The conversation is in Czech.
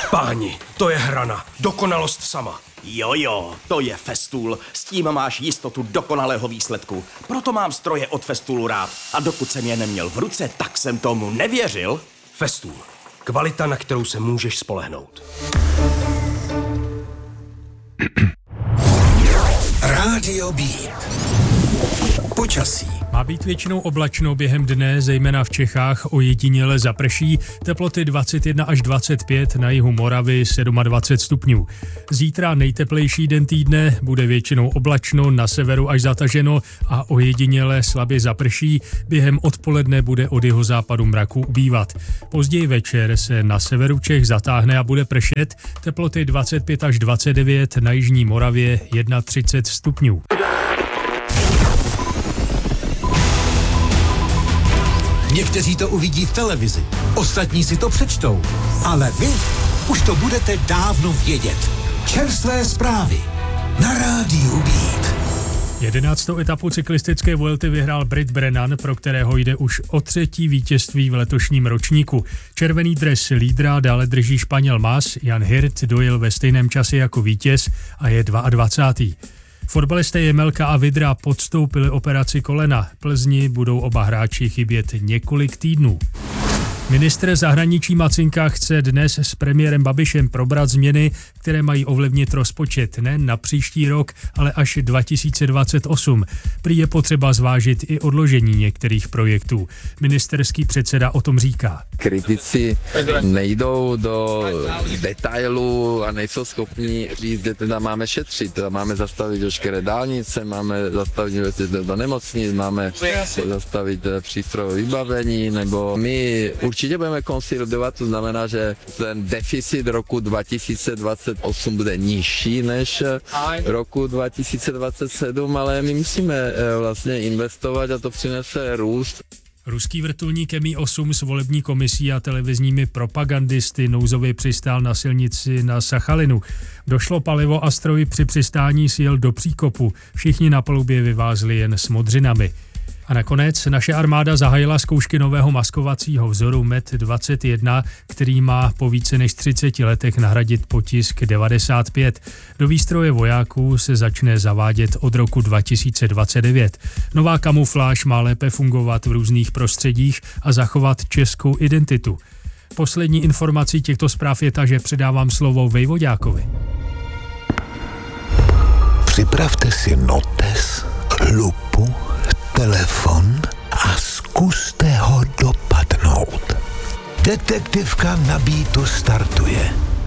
Páni, to je hrana. Dokonalost sama. Jo, to je Festool. S tím máš jistotu dokonalého výsledku. Proto mám stroje od Festoolu rád. A dokud jsem je neměl v ruce, tak jsem tomu nevěřil. Festool. Kvalita, na kterou se můžeš spolehnout. Rádio B. Počasí. Má být většinou oblačno během dne, zejména v Čechách, ojediněle zaprší, teploty 21 až 25, na jihu Moravy 27 stupňů. Zítra nejteplejší den týdne, bude většinou oblačno, na severu až zataženo a ojediněle slabě zaprší, během odpoledne bude od jihozápadu mraku ubývat. Později večer se na severu Čech zatáhne a bude pršet, teploty 25 až 29, na jižní Moravě 31 stupňů. Někteří to uvidí v televizi, ostatní si to přečtou, ale vy už to budete dávno vědět. Čerstvé zprávy na Rádiu Beat. 11. etapu cyklistické Vuelty vyhrál Brit Brennan, pro kterého jde už o 3. vítězství v letošním ročníku. Červený dres lídra dále drží Španěl Mas, Jan Hirt dojel ve stejném čase jako vítěz a je 22. Fotbalisté Jemelka a Vidra podstoupili operaci kolena. Plzni budou oba hráči chybět několik týdnů. Ministr zahraničí Macinka chce dnes s premiérem Babišem probrat změny, které mají ovlivnit rozpočet ne na příští rok, ale až 2028. Prý je potřeba zvážit i odložení některých projektů. Ministerský předseda o tom říká. Kritici nejdou do detailů a nejsou schopni říct, že teda máme šetřit, teda máme zastavit veškeré dálnice, máme zastavit investice do nemocnic, máme zastavit přístrojové vybavení, nebo my určitě budeme konsolidovat, to znamená, že ten deficit roku 2028 bude nižší než roku 2027, ale my musíme vlastně investovat a to přinese růst. Ruský vrtulník Mi-8 s volební komisí a televizními propagandisty nouzově přistál na silnici na Sachalinu. Došlo palivo a stroj při přistání sjel do příkopu. Všichni na palubě vyvázli jen s modřinami. A nakonec naše armáda zahájila zkoušky nového maskovacího vzoru MET-21, který má po více než 30 letech nahradit potisk 95. Do výstroje vojáků se začne zavádět od roku 2029. Nová kamufláž má lépe fungovat v různých prostředích a zachovat českou identitu. Poslední informací těchto zpráv je ta, že předávám slovo Vejvoďákovi. Připravte si notes, lupu, telefon a zkuste ho dopadnout. Detektivka na Beatu startuje.